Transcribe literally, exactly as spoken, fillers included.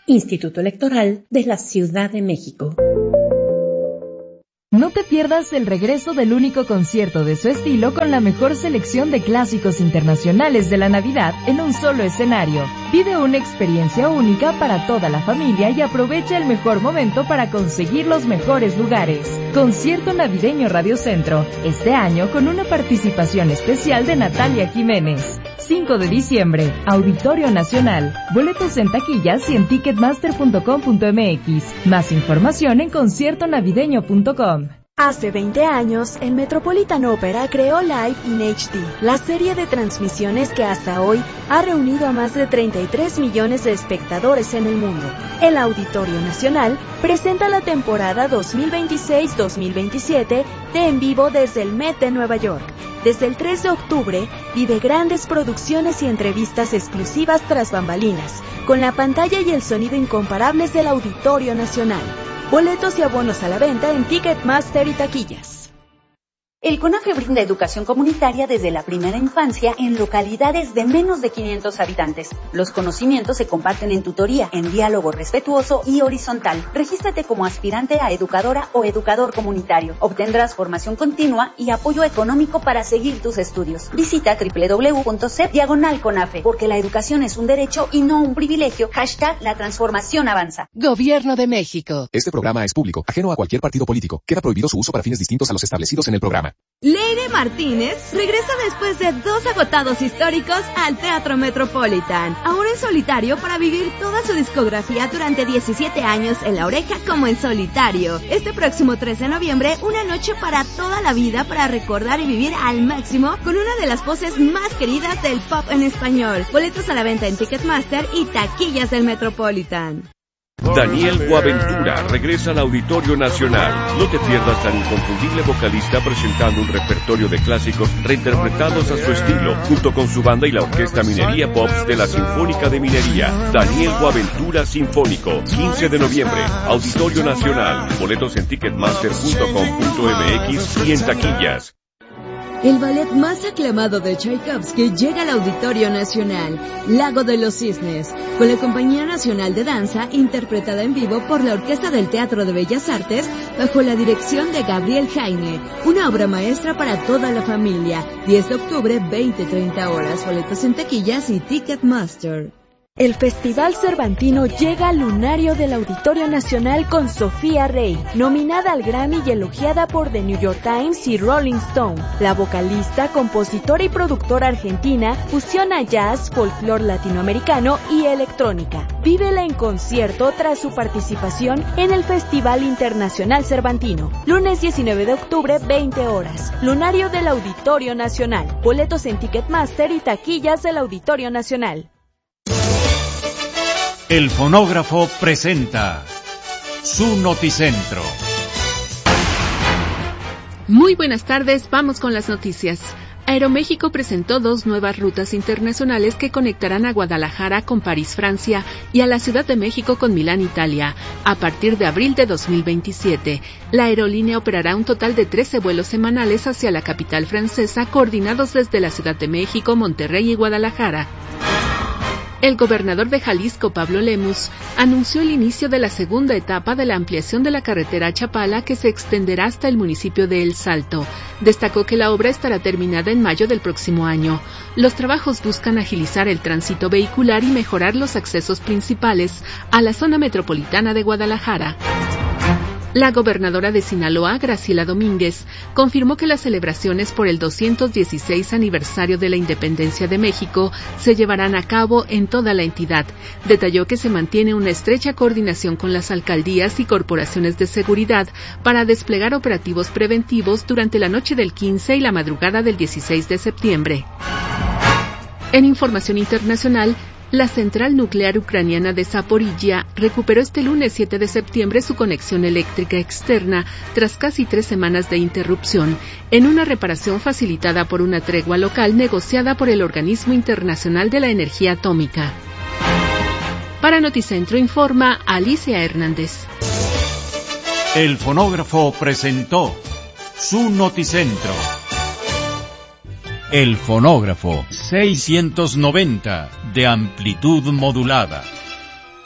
Instituto Electoral de la Ciudad de México. No te pierdas el regreso del único concierto de su estilo con la mejor selección de clásicos internacionales de la Navidad en un solo escenario. Vive una experiencia única para toda la familia y aprovecha el mejor momento para conseguir los mejores lugares. Concierto Navideño Radio Centro, este año con una participación especial de Natalia Jiménez. cinco de diciembre, Auditorio Nacional. Boletos en taquillas y en ticketmaster punto com punto m x. Más información en concierto navideño punto com. Hace veinte años, el Metropolitan Opera creó Live in H D, la serie de transmisiones que hasta hoy ha reunido a más de treinta y tres millones de espectadores en el mundo. El Auditorio Nacional presenta la temporada dos mil veintiséis dos mil veintisiete de En Vivo desde el Met de Nueva York. Desde el tres de octubre, vive grandes producciones y entrevistas exclusivas tras bambalinas, con la pantalla y el sonido incomparables del Auditorio Nacional. Boletos y abonos a la venta en Ticketmaster y taquillas. El CONAFE brinda educación comunitaria desde la primera infancia en localidades de menos de quinientos habitantes. Los conocimientos se comparten en tutoría, en diálogo respetuoso y horizontal. Regístrate como aspirante a educadora o educador comunitario. Obtendrás formación continua y apoyo económico para seguir tus estudios. Visita doble u doble u doble u punto c e p diagonal CONAFE, porque la educación es un derecho y no un privilegio. Hashtag la transformación avanza. Gobierno de México. Este programa es público, ajeno a cualquier partido político. Queda prohibido su uso para fines distintos a los establecidos en el programa. Leire Martínez regresa después de dos agotados históricos al Teatro Metropolitan, ahora en solitario para vivir toda su discografía durante diecisiete años en La Oreja como en solitario. Este próximo tres de noviembre, una noche para toda la vida para recordar y vivir al máximo con una de las voces más queridas del pop en español. Boletos a la venta en Ticketmaster y taquillas del Metropolitan. Daniel Boaventura regresa al Auditorio Nacional. No te pierdas al inconfundible vocalista presentando un repertorio de clásicos reinterpretados a su estilo, junto con su banda y la Orquesta Minería Pops de la Sinfónica de Minería. Daniel Boaventura Sinfónico, quince de noviembre, Auditorio Nacional. Boletos en ticketmaster punto com punto m x y en taquillas. El ballet más aclamado de Tchaikovsky llega al Auditorio Nacional, Lago de los Cisnes, con la Compañía Nacional de Danza, interpretada en vivo por la Orquesta del Teatro de Bellas Artes, bajo la dirección de Gabriel Jaime, una obra maestra para toda la familia. diez de octubre, veinte a treinta horas, boletos en taquillas y Ticketmaster. El Festival Cervantino llega al lunario del Auditorio Nacional con Sofía Rey, nominada al Grammy y elogiada por The New York Times y Rolling Stone. La vocalista, compositora y productora argentina fusiona jazz, folclore latinoamericano y electrónica. Vívela en concierto tras su participación en el Festival Internacional Cervantino. Lunes diecinueve de octubre, veinte horas. Lunario del Auditorio Nacional. Boletos en Ticketmaster y taquillas del Auditorio Nacional. El Fonógrafo presenta su Noticentro. Muy buenas tardes, vamos con las noticias. Aeroméxico presentó dos nuevas rutas internacionales que conectarán a Guadalajara con París, Francia, y a la Ciudad de México con Milán, Italia, a partir de abril de dos mil veintisiete. La aerolínea operará un total de trece vuelos semanales hacia la capital francesa, coordinados desde la Ciudad de México, Monterrey y Guadalajara. El gobernador de Jalisco, Pablo Lemus, anunció el inicio de la segunda etapa de la ampliación de la carretera a Chapala, que se extenderá hasta el municipio de El Salto. Destacó que la obra estará terminada en mayo del próximo año. Los trabajos buscan agilizar el tránsito vehicular y mejorar los accesos principales a la zona metropolitana de Guadalajara. La gobernadora de Sinaloa, Graciela Domínguez, confirmó que las celebraciones por el doscientos dieciséis aniversario de la independencia de México se llevarán a cabo en toda la entidad. Detalló que se mantiene una estrecha coordinación con las alcaldías y corporaciones de seguridad para desplegar operativos preventivos durante la noche del quince y la madrugada del dieciséis de septiembre. En información internacional, la central nuclear ucraniana de Zaporizhia recuperó este lunes siete de septiembre su conexión eléctrica externa tras casi tres semanas de interrupción, en una reparación facilitada por una tregua local negociada por el Organismo Internacional de la Energía Atómica. Para Noticentro informa Alicia Hernández. El Fonógrafo presentó su Noticentro. El Fonógrafo seiscientos noventa de amplitud modulada.